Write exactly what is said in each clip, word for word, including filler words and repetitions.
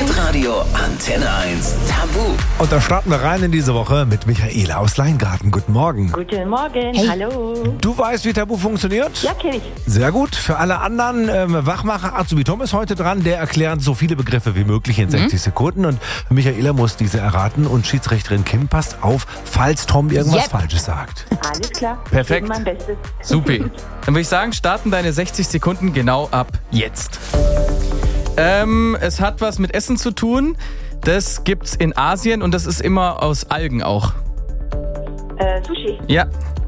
Hitradio Antenne eins Tabu. Und da starten wir rein in diese Woche mit Michaela aus Leingarten. Guten Morgen. Guten Morgen, Hey. hallo. Du weißt, wie Tabu funktioniert? Ja, kenn ich. Sehr gut. Für alle anderen, ähm, Wachmacher Azubi Tom ist heute dran. Der erklärt so viele Begriffe wie möglich in sechzig Sekunden. Und Michaela muss diese erraten. Und Schiedsrichterin Kim passt auf, falls Tom irgendwas Yep. Falsches sagt. Alles klar. Perfekt. Ich gebe mein Bestes. Supi. Dann würde ich sagen, starten deine sechzig Sekunden genau ab jetzt. Ähm, es hat was mit Essen zu tun. Das gibt's in Asien und das ist immer aus Algen auch. Äh, Sushi. Ja.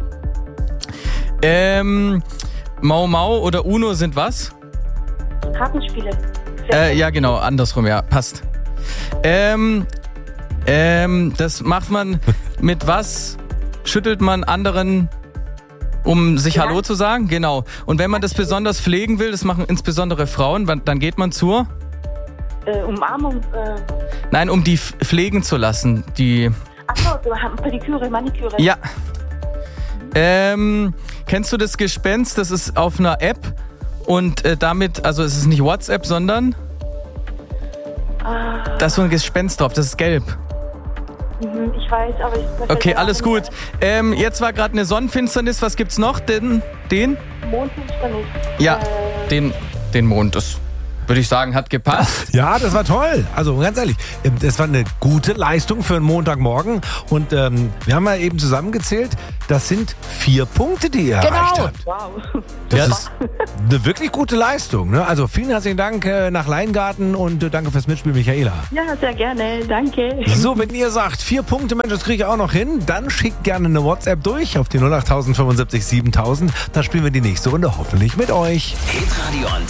Ähm, Mau Mau oder Uno sind was? Kartenspiele. Äh, ja, genau, andersrum, ja, passt. Ähm, ähm, das macht man mit was? Schüttelt man anderen, um sich Ja. Hallo zu sagen? Genau. Und wenn man das besonders pflegen will, das machen insbesondere Frauen, wann- dann geht man zur? Äh, Umarmung. Äh, Nein, um die f- pflegen zu lassen. Die. achso, wir haben Pediküre, Maniküre. Ja. Ähm, kennst du das Gespenst? Das ist auf einer App und äh, damit, also es ist nicht WhatsApp, sondern Ah, da ist so ein Gespenst drauf, das ist gelb. mhm, ich weiß, aber ich... mir fällt Okay, der alles Name gut. Ähm, jetzt war gerade eine Sonnenfinsternis, was gibt's noch? Den? Den? nicht. Mondfinsternis. Ja, Äh, den, den Mond. Das würde ich sagen, hat gepasst. Ja, das war toll. Also ganz ehrlich, ähm, das war eine gute Leistung für einen Montagmorgen. Und ähm, wir haben ja eben zusammengezählt, das sind vier Punkte, die ihr Genau. erreicht habt. wow. Das ist eine wirklich gute Leistung. Ne? Also vielen herzlichen Dank äh, nach Leingarten und äh, danke fürs Mitspiel, Michaela. Ja, sehr gerne. Danke. So, wenn ihr sagt, vier Punkte, Mensch, das kriege ich auch noch hin, dann schickt gerne eine WhatsApp durch auf die null acht fünfundsiebzig siebentausend. Dann spielen wir die nächste Runde hoffentlich mit euch. Hitradio Antenne